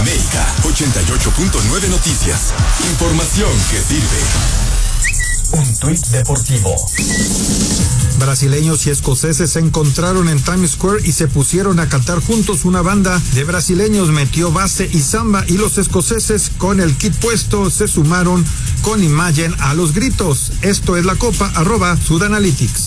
América, 88.9 Noticias. Información que sirve. Un tuit deportivo. Brasileños y escoceses se encontraron en Times Square y se pusieron a cantar juntos. Una banda de brasileños metió base y samba y los escoceses con el kit puesto se sumaron con imagen a los gritos. Esto es la Copa, @Sudanalytics.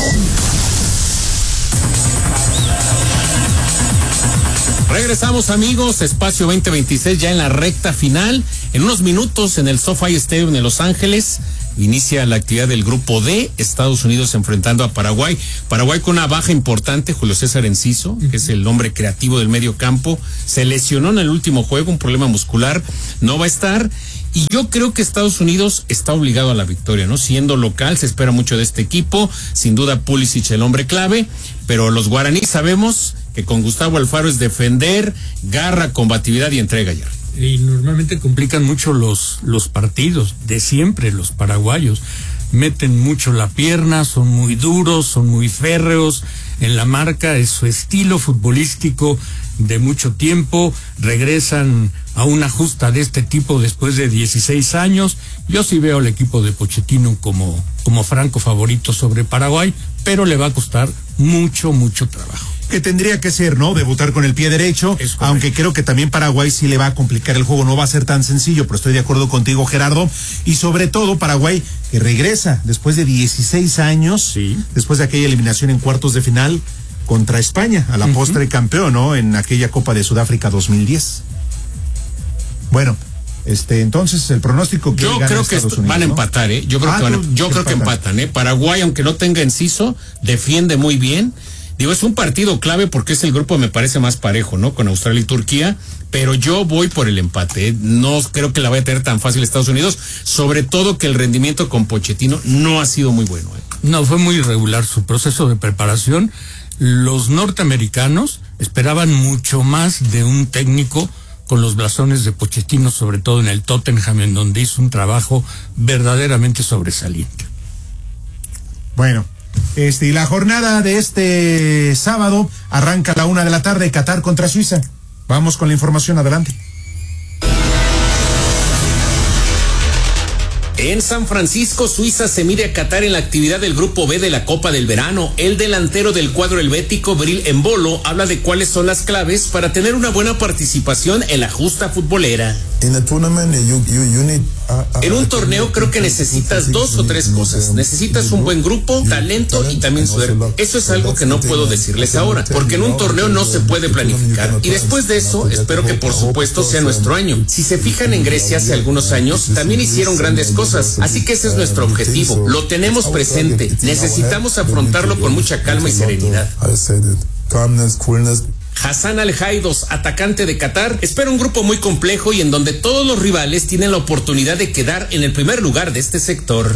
Regresamos, amigos, Espacio 2026 ya en la recta final. En unos minutos en el SoFi Stadium de Los Ángeles inicia la actividad del Grupo D, Estados Unidos enfrentando a Paraguay. Paraguay con una baja importante, Julio César Enciso, que es el hombre creativo del medio campo, se lesionó en el último juego, un problema muscular, no va a estar. Y yo creo que Estados Unidos está obligado a la victoria, ¿no? Siendo local, se espera mucho de este equipo, sin duda Pulisic el hombre clave, pero los guaraníes sabemos que con Gustavo Alfaro es defender, garra, combatividad y entrega ya. Y normalmente complican mucho los partidos, de siempre los paraguayos. Meten mucho la pierna, son muy duros, son muy férreos en la marca, es su estilo futbolístico de mucho tiempo. Regresan a una justa de este tipo después de 16 años. Yo sí veo al equipo de Pochettino como franco favorito sobre Paraguay, pero le va a costar mucho trabajo. Que tendría que ser, ¿no? Debutar con el pie derecho, aunque creo que también Paraguay sí le va a complicar el juego, no va a ser tan sencillo, pero estoy de acuerdo contigo, Gerardo, y sobre todo Paraguay, que regresa después de 16 años, sí, después de aquella eliminación en cuartos de final contra España, a la postre campeón, ¿no? En aquella Copa de Sudáfrica 2010. Bueno, entonces el pronóstico que yo creo que Unidos, van a empatar, ¿eh? Yo creo que empatan, ¿eh? Paraguay, aunque no tenga Enciso, defiende muy bien. Digo, es un partido clave porque es el grupo, me parece, más parejo, ¿no? Con Australia y Turquía, pero yo voy por el empate, ¿eh? No creo que la vaya a tener tan fácil Estados Unidos, sobre todo que el rendimiento con Pochettino no ha sido muy bueno, ¿eh? No, fue muy irregular su proceso de preparación. Los norteamericanos esperaban mucho más de un técnico con los blasones de Pochettino, sobre todo en el Tottenham, en donde hizo un trabajo verdaderamente sobresaliente. Bueno, y la jornada de este sábado arranca a la 1:00 p.m, Qatar contra Suiza. Vamos con la información, adelante. En San Francisco, Suiza se mide a Qatar en la actividad del Grupo B de la Copa del Verano. El delantero del cuadro helvético, Bril Embolo, habla de cuáles son las claves para tener una buena participación en la justa futbolera. En un torneo creo que necesitas 2 o 3 cosas. Necesitas un buen grupo, talento y también suerte. Eso es algo que no puedo decirles ahora, porque en un torneo no se puede planificar. Y después de eso, espero que por supuesto sea nuestro año. Si se fijan en Grecia hace algunos años, también hicieron grandes cosas. Así que ese es nuestro objetivo. Lo tenemos presente. Necesitamos afrontarlo con mucha calma y serenidad. Hassan Al-Jaidos, atacante de Qatar, espera un grupo muy complejo y en donde todos los rivales tienen la oportunidad de quedar en el primer lugar de este sector.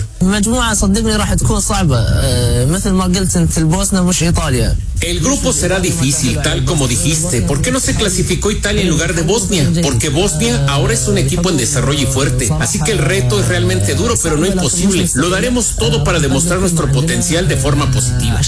El grupo será difícil, tal como dijiste. ¿Por qué no se clasificó Italia en lugar de Bosnia? Porque Bosnia ahora es un equipo en desarrollo y fuerte. Así que el reto es realmente duro, pero no imposible. Lo daremos todo para demostrar nuestro potencial de forma positiva.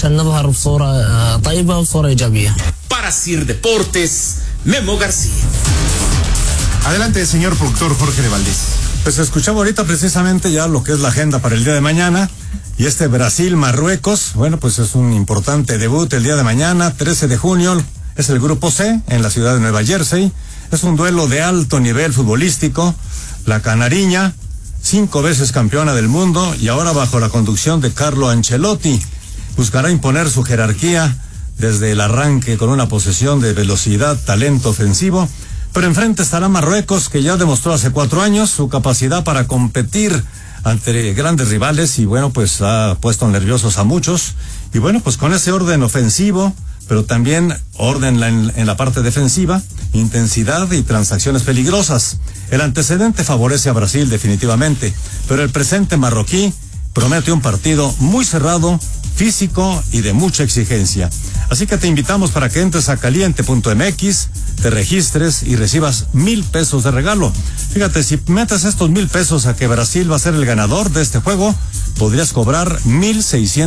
Para CIR Deportes, Memo García. Adelante, señor productor Jorge de Valdés. Pues escuchamos ahorita precisamente ya lo que es la agenda para el día de mañana. Y Brasil-Marruecos, bueno, pues es un importante debut el día de mañana, 13 de junio, es el Grupo C, en la ciudad de Nueva Jersey. Es un duelo de alto nivel futbolístico. La canariña, 5 veces campeona del mundo y ahora bajo la conducción de Carlo Ancelotti, buscará imponer su jerarquía desde el arranque con una posesión de velocidad, talento ofensivo, pero enfrente estará Marruecos, que ya demostró hace 4 años su capacidad para competir ante grandes rivales y bueno, pues ha puesto nerviosos a muchos. Y bueno, pues con ese orden ofensivo, pero también orden en la parte defensiva, intensidad y transacciones peligrosas. El antecedente favorece a Brasil definitivamente, pero el presente marroquí promete un partido muy cerrado, físico y de mucha exigencia. Así que te invitamos para que entres a caliente.mx, te registres y recibas 1,000 pesos de regalo. Fíjate, si metes estos 1,000 pesos a que Brasil va a ser el ganador de este juego, podrías cobrar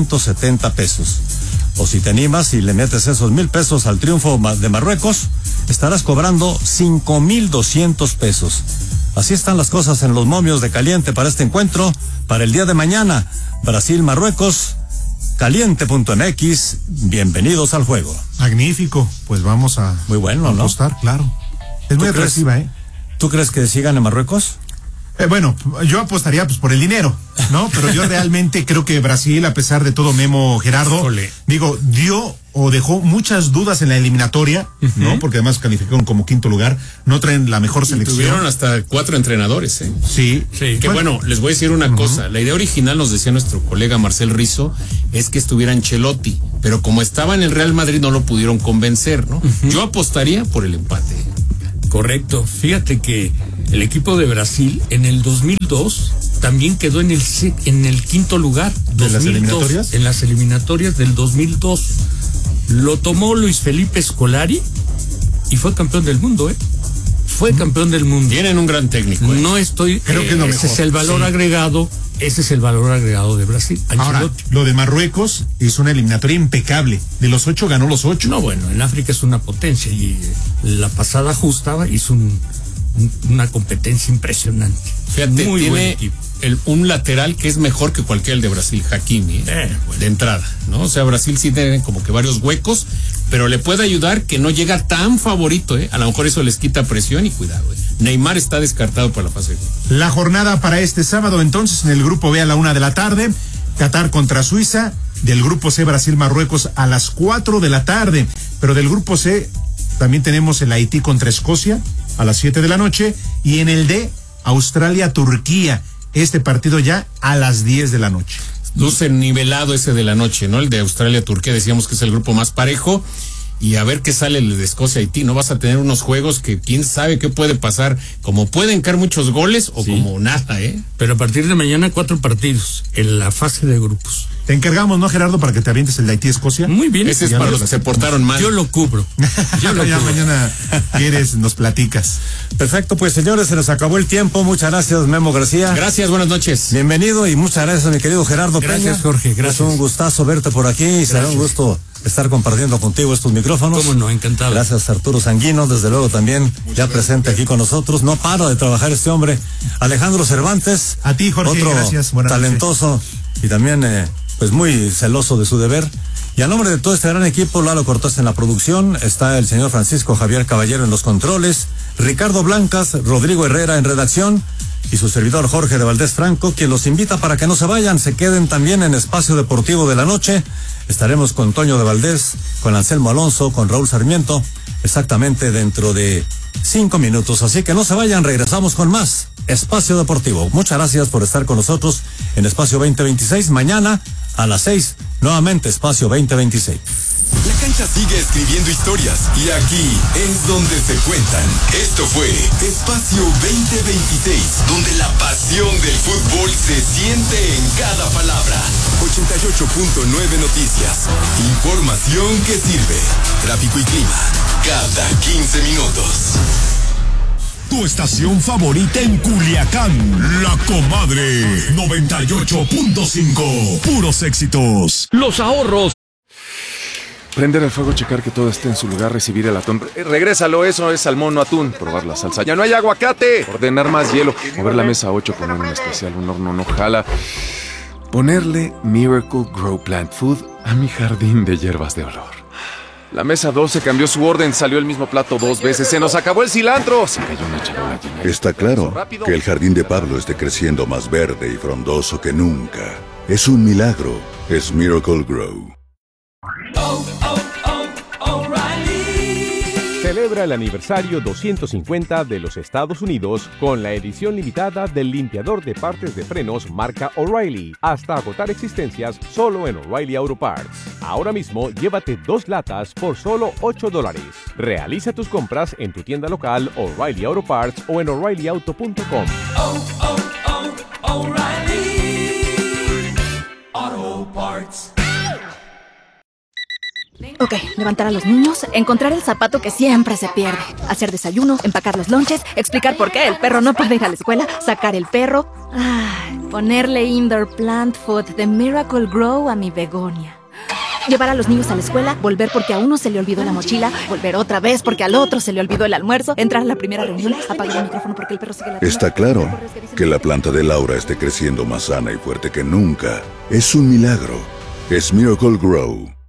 1,670 pesos. O si te animas y le metes esos 1,000 pesos al triunfo de Marruecos, estarás cobrando 5,200 pesos. Así están las cosas en los momios de Caliente para este encuentro, para el día de mañana. Brasil-Marruecos, caliente.mx, bienvenidos al juego. Magnífico, pues vamos a muy bueno, apostar, ¿no? Claro. Es muy atractiva, ¿eh? ¿Tú crees que sí gane Marruecos? Bueno, yo apostaría pues por el dinero, ¿no? Pero yo realmente creo que Brasil, a pesar de todo, Memo, Gerardo, dio o dejó muchas dudas en la eliminatoria, ¿no? Porque además calificaron como quinto lugar, no traen la mejor selección. Tuvieron hasta 4 entrenadores, ¿eh? Sí. Que bueno, les voy a decir una cosa, la idea original, nos decía nuestro colega Marcel Rizzo, es que estuviera Ancelotti, pero como estaba en el Real Madrid no lo pudieron convencer, ¿no? Yo apostaría por el empate. Correcto, fíjate que el equipo de Brasil en el 2002 también quedó en el quinto lugar. ¿De las eliminatorias? En las eliminatorias del 2002. Lo tomó Luis Felipe Scolari y fue campeón del mundo, ¿eh? Fue campeón del mundo. Tienen un gran técnico. No estoy... Creo que es lo mejor. Ese es el valor agregado. Ese es el valor agregado de Brasil. Ahora, lo de Marruecos es una eliminatoria impecable. De los 8 ganó los 8. No, bueno, en África es una potencia y la pasada justa hizo una competencia impresionante. Fíjate, muy tiene un lateral que es mejor que cualquier de Brasil, Hakimi, de entrada, ¿no? O sea, Brasil sí tiene como que varios huecos, pero le puede ayudar que no llega tan favorito, ¿eh? A lo mejor eso les quita presión y cuidado, ¿eh? Neymar está descartado para la fase. La jornada para este sábado, entonces, en el grupo B a la 1:00 p.m, Qatar contra Suiza. Del grupo C, Brasil-Marruecos a las 4:00 p.m. Pero del grupo C también tenemos el Haití contra Escocia a las 7 p.m. Y en el D, Australia-Turquía. Este partido ya a las 10 p.m. Luce nivelado ese de la noche, ¿no? El de Australia-Turquía, decíamos que es el grupo más parejo. Y a ver qué sale el de Escocia-Haití. No vas a tener unos juegos que quién sabe qué puede pasar. Como pueden caer muchos goles o como nada, ¿eh? Pero a partir de mañana 4 partidos en la fase de grupos. Te encargamos, ¿no, Gerardo, para que te avientes el de Haití-Escocia? Muy bien. Ese es para los que se portaron mal. Yo lo cubro. Ya mañana quieres, nos platicas. Perfecto, pues señores, se nos acabó el tiempo. Muchas gracias, Memo García. Gracias, buenas noches. Bienvenido y muchas gracias, mi querido Gerardo Peña. Gracias, Jorge, gracias. Es un gustazo verte por aquí y será un gusto estar compartiendo contigo estos micrófonos. Cómo no, encantado. Gracias, Arturo Sanguino, desde luego también ya presente aquí con nosotros. No para de trabajar este hombre. Alejandro Cervantes. A ti, Jorge, otro gracias. Buenas talentoso y también pues muy celoso de su deber. Y a nombre de todo este gran equipo, Lalo Cortés en la producción, está el señor Francisco Javier Caballero en los controles, Ricardo Blancas, Rodrigo Herrera en redacción y su servidor Jorge de Valdés Franco, quien los invita para que no se vayan, se queden también en Espacio Deportivo de la Noche. Estaremos con Toño de Valdés, con Anselmo Alonso, con Raúl Sarmiento, exactamente dentro de 5 minutos. Así que no se vayan, regresamos con más Espacio Deportivo. Muchas gracias por estar con nosotros en Espacio 2026. Mañana a las 6, nuevamente Espacio 2026. La cancha sigue escribiendo historias y aquí es donde se cuentan. Esto fue Espacio 2026, donde la pasión del fútbol se siente en cada palabra. 88.9 Noticias. Información que sirve. Tráfico y clima cada 15 minutos. Tu estación favorita en Culiacán, La Comadre 98.5. Puros éxitos. Los ahorros. Prender el fuego, checar que todo esté en su lugar, recibir el atún. Regrésalo, eso es salmón, no atún. Probar la salsa. ¡Ya no hay aguacate! Ordenar más hielo. Mover la mesa 8, poner un especial, un horno no jala. Ponerle Miracle Grow Plant Food a mi jardín de hierbas de olor. La mesa 12 cambió su orden, salió el mismo plato 2 veces. ¡Se nos acabó el cilantro! Se cayó una charola llena. Está claro que el jardín de Pablo esté creciendo más verde y frondoso que nunca. Es un milagro. Es Miracle Grow. Celebra el aniversario 250 de los Estados Unidos con la edición limitada del limpiador de partes de frenos marca O'Reilly, hasta agotar existencias solo en O'Reilly Auto Parts. Ahora mismo llévate 2 latas por solo $8. Realiza tus compras en tu tienda local O'Reilly Auto Parts o en O'ReillyAuto.com. O'Reilly Auto Parts. Ok, levantar a los niños, encontrar el zapato que siempre se pierde, hacer desayuno, empacar los lonches, explicar por qué el perro no puede ir a la escuela, sacar el perro, ponerle Indoor Plant Food de Miracle Grow a mi begonia. Llevar a los niños a la escuela, volver porque a uno se le olvidó la mochila, volver otra vez porque al otro se le olvidó el almuerzo, entrar a la primera reunión, apagar el micrófono porque el perro sigue ladrando. Está claro que la planta de Laura esté creciendo más sana y fuerte que nunca. Es un milagro. Es Miracle Grow.